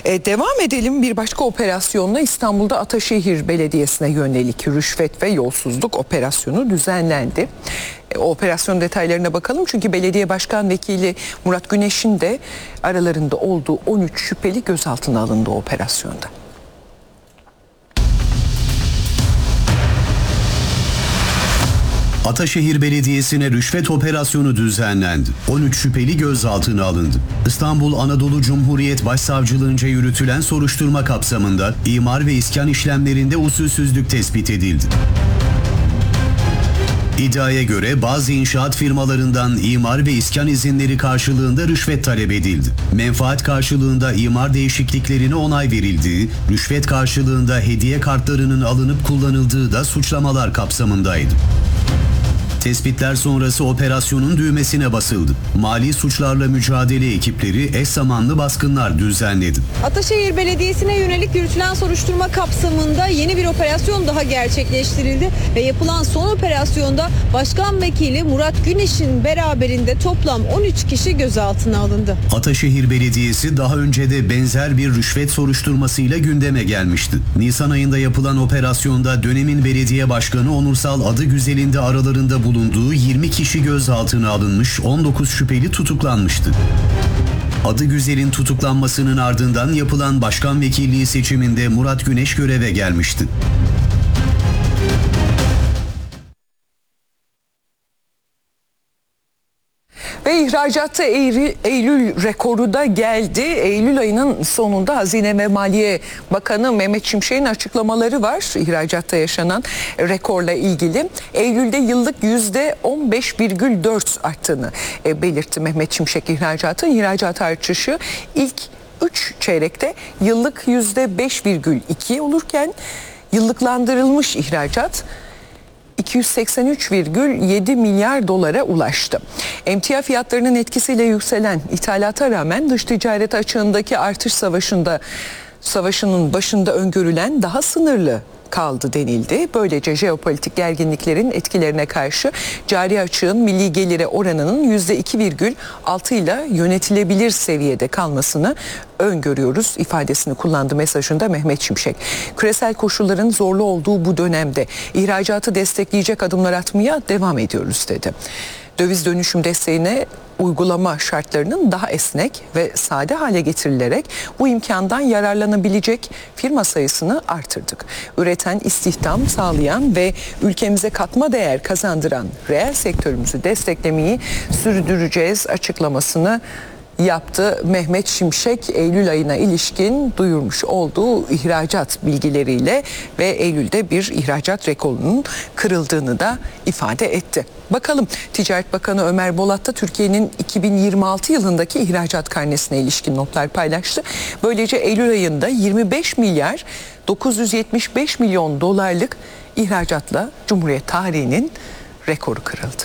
Devam edelim bir başka operasyonla. İstanbul'da Ataşehir Belediyesi'ne yönelik rüşvet ve yolsuzluk operasyonu düzenlendi. O operasyon detaylarına bakalım çünkü belediye başkan vekili Murat Güneş'in de aralarında olduğu 13 şüpheli gözaltına alındı o operasyonda. Ataşehir Belediyesi'ne rüşvet operasyonu düzenlendi. 13 şüpheli gözaltına alındı. İstanbul Anadolu Cumhuriyet Başsavcılığınca yürütülen soruşturma kapsamında imar ve iskan işlemlerinde usulsüzlük tespit edildi. İddiaya göre bazı inşaat firmalarından imar ve iskan izinleri karşılığında rüşvet talep edildi. Menfaat karşılığında imar değişikliklerine onay verildiği, rüşvet karşılığında hediye kartlarının alınıp kullanıldığı da suçlamalar kapsamındaydı. Tespitler sonrası operasyonun düğmesine basıldı. Mali suçlarla mücadele ekipleri eş zamanlı baskınlar düzenledi. Ataşehir Belediyesi'ne yönelik yürütülen soruşturma kapsamında yeni bir operasyon daha gerçekleştirildi ve yapılan son operasyonda Başkan Vekili Murat Güneş'in beraberinde toplam 13 kişi gözaltına alındı. Ataşehir Belediyesi daha önce de benzer bir rüşvet soruşturmasıyla gündeme gelmişti. Nisan ayında yapılan operasyonda dönemin belediye başkanı Onursal Adıgüzel'in de aralarında bulunduğu 20 kişi gözaltına alınmış, 19 şüpheli tutuklanmıştı. Adıgüzel'in tutuklanmasının ardından yapılan başkan vekilliği seçiminde Murat Güneş göreve gelmişti. Ve ihracatta Eylül rekoru da geldi. Eylül ayının sonunda Hazine ve Maliye Bakanı Mehmet Şimşek'in açıklamaları var. İhracatta yaşanan rekorla ilgili. Eylül'de yıllık %15,4 arttığını belirtti Mehmet Şimşek ihracatın. İhracat artışı ilk 3 çeyrekte yıllık %5,2 olurken yıllıklandırılmış ihracat 283,7 milyar dolara ulaştı. Emtia fiyatlarının etkisiyle yükselen ithalata rağmen dış ticaret açığındaki artış savaşının başında öngörülen daha sınırlı kaldı denildi. Böylece jeopolitik gerginliklerin etkilerine karşı cari açığın milli gelire oranının %2,6 ile yönetilebilir seviyede kalmasını öngörüyoruz ifadesini kullandı mesajında Mehmet Şimşek. Küresel koşulların zorlu olduğu bu dönemde ihracatı destekleyecek adımlar atmaya devam ediyoruz dedi. Döviz dönüşüm desteğine uygulama şartlarının daha esnek ve sade hale getirilerek bu imkandan yararlanabilecek firma sayısını artırdık. Üreten, istihdam sağlayan ve ülkemize katma değer kazandıran reel sektörümüzü desteklemeyi sürdüreceğiz açıklamasını yaptı. Mehmet Şimşek Eylül ayına ilişkin duyurmuş olduğu ihracat bilgileriyle ve Eylül'de bir ihracat rekorunun kırıldığını da ifade etti. Bakalım Ticaret Bakanı Ömer Bolat da Türkiye'nin 2026 yılındaki ihracat karnesine ilişkin notlar paylaştı. Böylece Eylül ayında 25 milyar 975 milyon dolarlık ihracatla Cumhuriyet tarihinin rekoru kırıldı.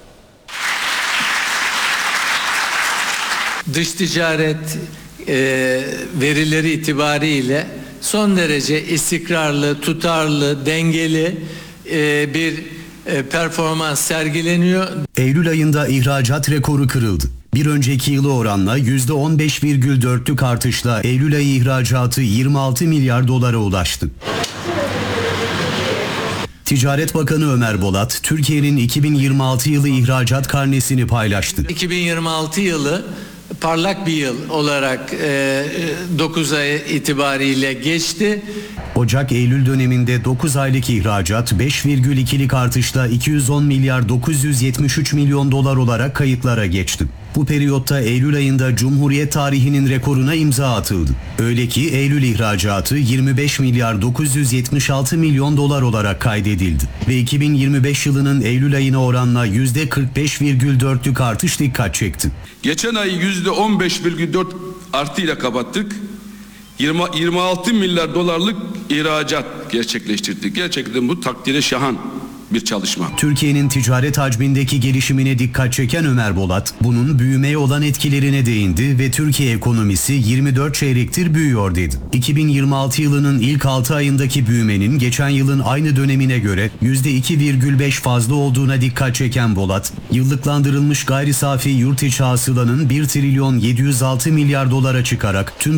Dış ticaret verileri itibariyle son derece istikrarlı, tutarlı, dengeli bir performans sergileniyor. Eylül ayında ihracat rekoru kırıldı. Bir önceki yıla oranla %15,4'lük artışla Eylül ayı ihracatı 26 milyar dolara ulaştı. Ticaret Bakanı Ömer Bolat, Türkiye'nin 2026 yılı ihracat karnesini paylaştı. 2026 yılı parlak bir yıl olarak 9 ay itibariyle geçti. Ocak-Eylül döneminde 9 aylık ihracat 5,2'lik artışla 210 milyar 973 milyon dolar olarak kayıtlara geçti. Bu periyotta Eylül ayında Cumhuriyet tarihinin rekoruna imza atıldı. Öyle ki Eylül ihracatı 25 milyar 976 milyon dolar olarak kaydedildi. Ve 2025 yılının Eylül ayına oranla %45,4'lük artış dikkat çekti. Geçen ay %15,4 artıyla kapattık. 26 milyar dolarlık ihracat gerçekleştirdik. Gerçekten bu takdire şayan bir çalışma. Türkiye'nin ticaret hacmindeki gelişimine dikkat çeken Ömer Bolat, bunun büyümeye olan etkilerine değindi ve Türkiye ekonomisi 24 çeyrektir büyüyor dedi. 2026 yılının ilk 6 ayındaki büyümenin geçen yılın aynı dönemine göre %2,5 fazla olduğuna dikkat çeken Bolat, yıllıklandırılmış gayri safi yurt içi hasılanın 1 trilyon 706 milyar dolara çıkarak tüm